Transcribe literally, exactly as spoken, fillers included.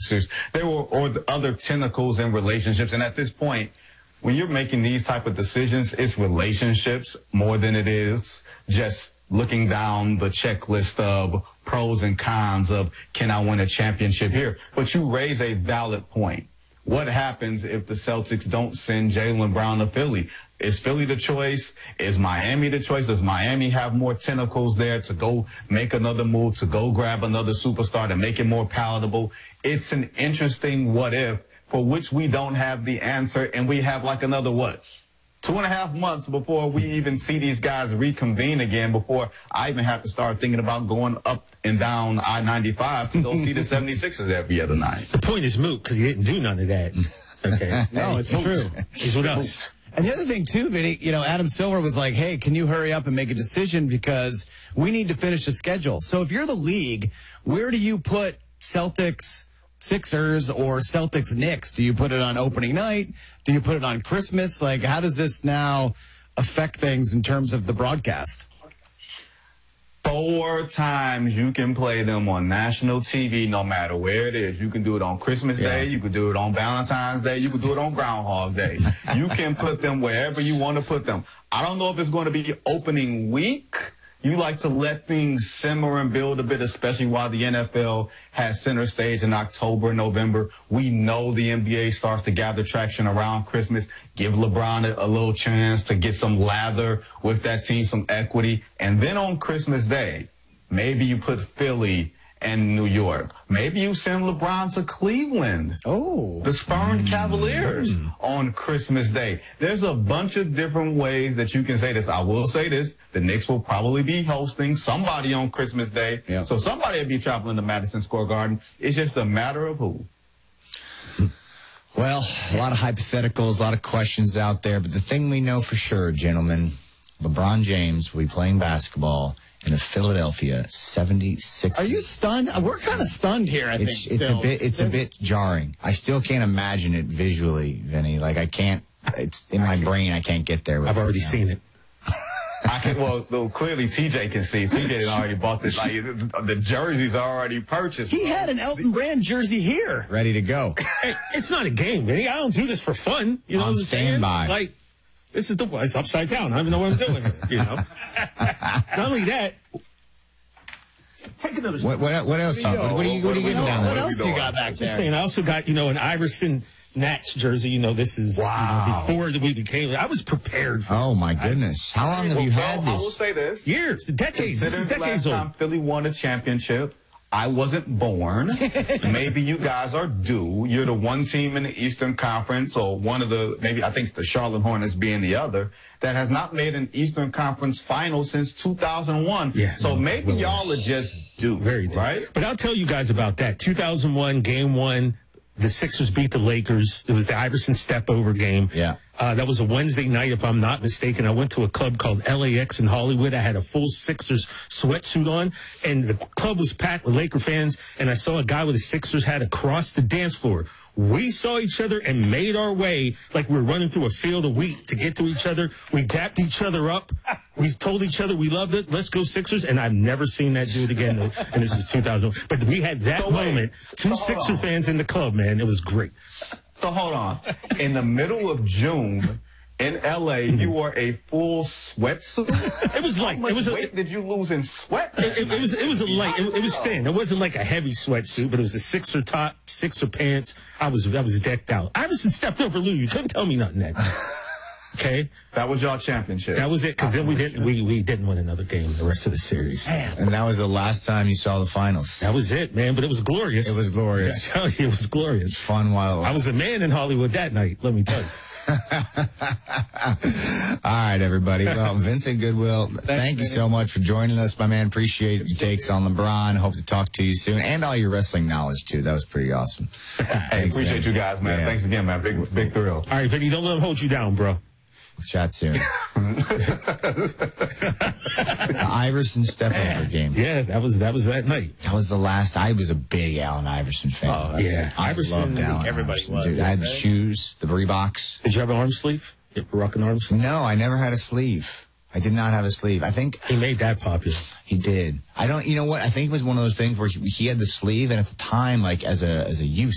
There were or the other tentacles in relationships. And at this point, when you're making these type of decisions, it's relationships more than it is just looking down the checklist of pros and cons of can I win a championship here? But you raise a valid point. What happens if the Celtics don't send Jaylen Brown to Philly? Is Philly the choice? Is Miami the choice? Does Miami have more tentacles there to go make another move, to go grab another superstar, to make it more palatable? It's an interesting what if for which we don't have the answer, and we have like another, what, two and a half months before we even see these guys reconvene again, before I even have to start thinking about going up and down I ninety-five to go see the seventy-sixers every other night. The point is moot because he didn't do none of that. Okay. No, it's true. He's with us. And the other thing, too, Vinny, you know, Adam Silver was like, hey, can you hurry up and make a decision because we need to finish the schedule. So if you're the league, where do you put Celtics, Sixers, or Celtics Knicks? Do you put it on opening night? Do you put it on Christmas? Like, how does this now affect things in terms of the broadcast? Four times you can play them on national T V, no matter where it is. You can do it on Christmas Yeah. Day. You can do it on Valentine's Day. You can do it on Groundhog Day. You can put them wherever you want to put them. I don't know if it's going to be opening week. You like to let things simmer and build a bit, especially while the N F L has center stage in October and November. We know the N B A starts to gather traction around Christmas. Give LeBron a, a little chance to get some lather with that team, some equity. And then on Christmas Day, maybe you put Philly and New York. Maybe you send LeBron to Cleveland. Oh. The spurned Cavaliers on Christmas Day. There's a bunch of different ways that you can say this. I will say this. The Knicks will probably be hosting somebody on Christmas Day. Yeah. So somebody will be traveling to Madison Square Garden. It's just a matter of who. Well, a lot of hypotheticals, a lot of questions out there. But the thing we know for sure, gentlemen, LeBron James will be playing basketball in a Philadelphia seventy-six. Are you stunned? We're kind of stunned here, I It's think. it's still. a bit it's a bit jarring. I still can't imagine it visually, Vinny. Like I can't. It's in my brain. I can't get there. With I've it already now. seen it. I can, well, though clearly T J can see. T J has already bought this. Like, the, the jerseys are already purchased. He had an Elton Brand jersey here. Ready to go. Hey, it's not a game, Vinny. I don't do this for fun. You know On what I'm saying? standby. Like, this is the it's upside down. I don't even know what I'm doing here, you know? Not only that, take another What what what else? What, what are you what are you getting down What there? else you got back Just there? saying, I also got, you know, an Iverson Nats jersey. You know, this is Wow. you know, before we became. I was prepared for Oh my goodness! How long have Well, you had well, I will this? say this. years, decades. This is Considering the decades last old. time Philly won a championship, I wasn't born. Maybe you guys are due. You're the one team in the Eastern Conference, or one of the, maybe I think the Charlotte Hornets being the other, that has not made an Eastern Conference final since two thousand one. Yeah, so no, maybe well, y'all are just due, Very deep. right? But I'll tell you guys about that. two thousand one, game one, the Sixers beat the Lakers. It was the Iverson step-over game. Yeah. Uh, that was a Wednesday night, if I'm not mistaken. I went to a club called L A X in Hollywood. I had a full Sixers sweatsuit on, and the club was packed with Laker fans, and I saw a guy with a Sixers hat across the dance floor. We saw each other and made our way like we were running through a field of wheat to get to each other. We dapped each other up. We told each other we loved it. Let's go Sixers. And I've never seen that dude again. And this was two thousand. But we had that So wait. moment. Two So hold Sixer on. fans in the club, man. It was great. So hold on. In the middle of June in L A, you wore a full sweatsuit. It was like How much it was a, weight did you lose in sweat? It, it, it was it was a light. It, it was thin. It wasn't like a heavy sweatsuit, but it was a Sixer top, Sixer pants. I was I was decked out. Iverson stepped over Lou. You couldn't tell me nothing that day. Okay, That was y'all championship. that was it. Because then we didn't we we didn't win another game the rest of the series. And that was the last time you saw the finals. That was it, man. But it was glorious. It was glorious. I tell you, it was glorious. Fun while. I was a man in Hollywood that night. Let me tell you. All right, everybody. Well, Vincent Goodwill, thank you so much for joining us, my man. Appreciate your takes on LeBron. Hope to talk to you soon, and all your wrestling knowledge too. That was pretty awesome. Hey, Thanks, appreciate man. you guys, man. Yeah. Thanks again, man. Big, big thrill. All right, Vinny, don't let him hold you down, bro. Chat soon. The Iverson step over game. Yeah, that was that was that night. That was the last. I was a big Allen Iverson fan. Oh, yeah. I Iverson, loved Allen everybody Iverson, was, dude. I had the right? shoes, the Reeboks. Did you have an arm sleeve? You ever rock an arm sleeve? No, I never had a sleeve. I did not have a sleeve. I think He made that popular. he did. I don't. You know what? I think it was one of those things where he, he had the sleeve, and at the time, like as a as a youth.